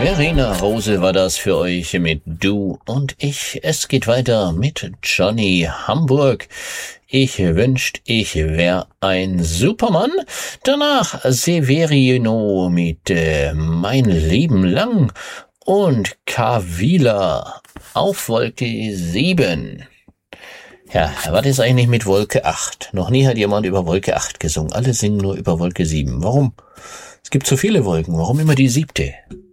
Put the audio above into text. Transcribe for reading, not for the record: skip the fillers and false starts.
Verena Rose war das für euch mit Du und Ich. Es geht weiter mit Johnny Hamburg. Ich wünscht, ich wär ein Superman. Danach Severino mit Mein Leben lang und Kavila auf Wolke 7. Ja, was ist eigentlich mit Wolke 8? Noch nie hat jemand über Wolke 8 gesungen. Alle singen nur über Wolke 7. Warum? Es gibt so viele Wolken. Warum immer die 7.?